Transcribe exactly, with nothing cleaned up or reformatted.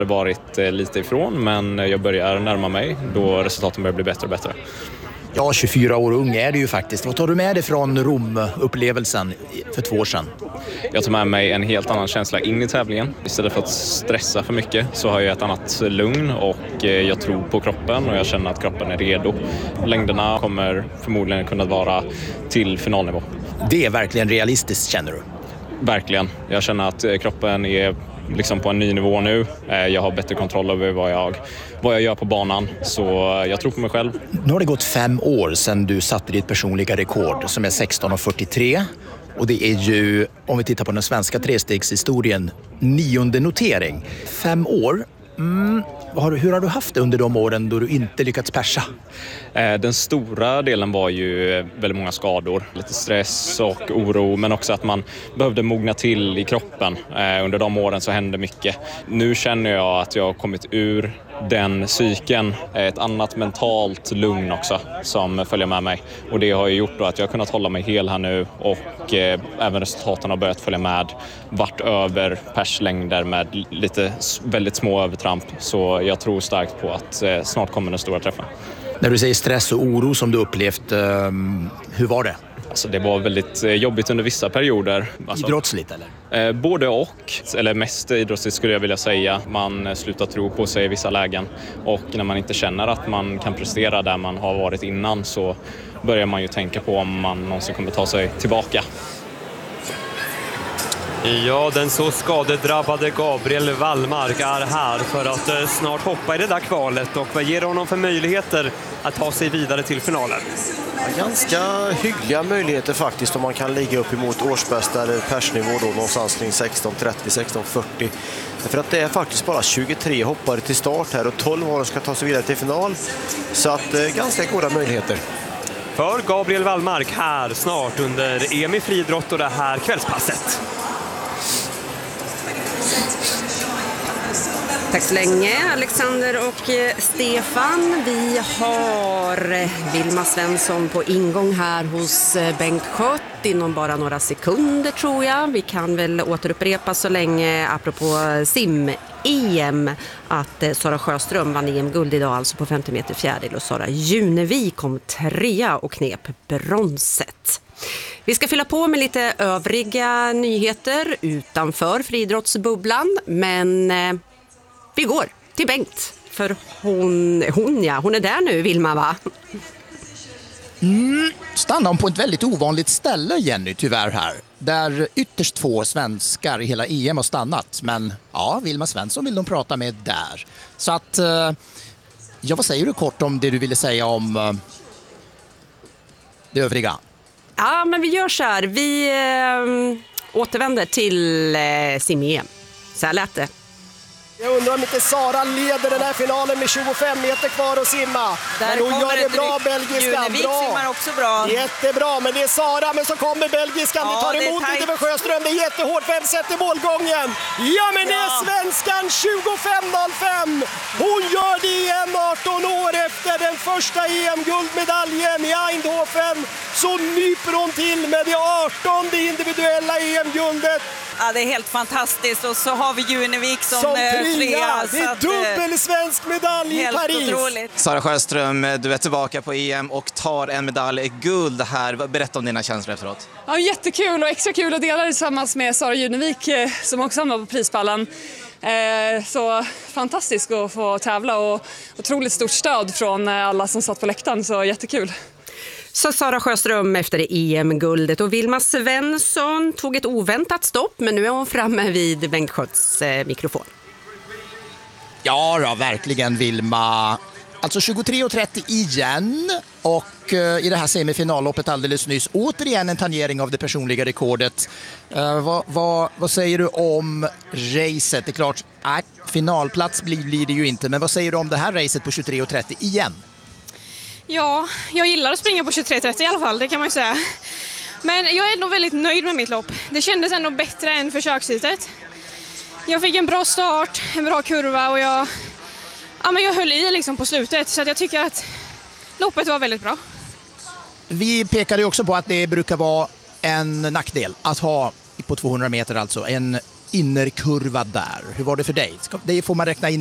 Det har varit lite ifrån, men jag börjar närma mig då resultaten börjar bli bättre och bättre. Ja, tjugofyra år ung är det ju faktiskt. Vad tar du med dig från Rom-upplevelsen för två år sedan? Jag tar med mig en helt annan känsla in i tävlingen. Istället för att stressa för mycket så har jag ett annat lugn och jag tror på kroppen och jag känner att kroppen är redo. Längderna kommer förmodligen kunna vara till finalnivå. Det är verkligen realistiskt, känner du? Verkligen. Jag känner att kroppen är liksom på en ny nivå nu. Jag har bättre kontroll över vad jag, vad jag gör på banan, så jag tror på mig själv. Nu har det gått fem år sedan du satte ditt personliga rekord som är sexton fyrtiotre. Och det är ju, om vi tittar på den svenska trestegshistorien, nionde notering. Fem år. Mm. Hur har du haft det under de åren då du inte lyckats persa? Den stora delen var ju väldigt många skador, lite stress och oro, men också att man behövde mogna till i kroppen. Under de åren så hände mycket. Nu känner jag att jag har kommit ur den psyken, ett annat mentalt lugn också som följer med mig. Och det har ju gjort då att jag har kunnat hålla mig hel här nu och eh, även resultaten har börjat följa med, vart över perslängder med lite väldigt små övertramp. Så jag tror starkt på att eh, snart kommer den stora träffen. När du säger stress och oro som du upplevt, eh, hur var det? Alltså det var väldigt jobbigt under vissa perioder. Alltså, idrottsligt eller? Eh, både och, eller mest idrottsligt skulle jag vilja säga. Man slutar tro på sig i vissa lägen. Och när man inte känner att man kan prestera där man har varit innan så börjar man ju tänka på om man någonsin kommer ta sig tillbaka. Ja, den så skadedrabbade Gabriel Wallmark är här för att eh, snart hoppa i det där kvalet. Och vad ger honom för möjligheter att ta sig vidare till finalen? Ja, ganska hyggliga möjligheter faktiskt om man kan ligga upp emot årsbästa eller persnivå då någonstans kring sexton trettio sexton fyrtio. För att det är faktiskt bara tjugotre hoppare till start här och tolv år ska ta sig vidare till final. Så att eh, ganska goda möjligheter. För Gabriel Wallmark här snart under E M i friidrott och det här kvällspasset. Tack så länge Alexander och Stefan. Vi har Vilma Svensson på ingång här hos Bengt Schött inom bara några sekunder tror jag. Vi kan väl återupprepa så länge apropå sim-E M att Sara Sjöström vann E M-guld idag alltså på femtio meter fjärdedel och Sara Junevik kom trea och knep bronset. Vi ska fylla på med lite övriga nyheter utanför friidrottsbubblan, men eh, vi går till Bengt, för hon, hon, ja, hon är där nu, Vilma, va? Mm, stannar hon på ett väldigt ovanligt ställe, Jenny, tyvärr här. Där ytterst få svenskar i hela E M har stannat. Men ja, Vilma Svensson vill de prata med där. Så att, eh, ja, vad säger du kort om det du ville säga om eh, det övriga? Ja, men vi gör så här. Vi eh, återvänder till eh, sim-E M. Så här lät det. Jag undrar om inte Sara leder den här finalen med tjugofem meter kvar att simma. Där men hon gör det bra, belgiskan. Junevik Bra. simmar också bra. Jättebra, men det är Sara, men så kommer belgiskan. Ja, Vi tar det är emot tajt. lite för Sjöström. Det är jättehårt. Vem sätter målgången? Ja, men det är Ja. svenskan tjugofem noll fem. Hon gör det igen arton år efter den första E M-guldmedaljen i Eindhoven. Så nyper hon till med det artonde individuella E M-guldet. Ja, det är helt fantastiskt. Och så har vi Junevik som, Som eh, trea. trea. Det är dubbel svensk medalj i helt Paris. otroligt. Sara Sjöström, du är tillbaka på E M och tar en medalj, guld här. Berätta om dina känslor efteråt. Ja, jättekul och extra kul att dela det tillsammans med Sara Junevik eh, som också hamnar på prispallen. Eh, så fantastiskt att få tävla och otroligt stort stöd från eh, alla som satt på läktaren, så jättekul. Så Sara Sjöström efter E M-guldet och Vilma Svensson tog ett oväntat stopp, men nu är hon framme vid Bengt Schötts eh, mikrofon. Ja då, verkligen Vilma. Alltså tjugotre trettio igen och uh, i det här semifinalloppet alldeles nyss återigen en tangering av det personliga rekordet. Uh, vad, vad, vad säger du om racet? Det är klart, nej, finalplats blir, blir det ju inte, men vad säger du om det här racet på tjugotre trettio igen? Ja, jag gillar att springa på tjugotre trettio i alla fall, det kan man ju säga. Men jag är ändå väldigt nöjd med mitt lopp. Det kändes ändå bättre än försöksheatet. Jag fick en bra start, en bra kurva och jag, ja, men jag höll i liksom på slutet, så att jag tycker att loppet var väldigt bra. Vi pekade ju också på att det brukar vara en nackdel att ha på tvåhundra meter alltså en innerkurva där. Hur var det för dig? Ska, det får man räkna in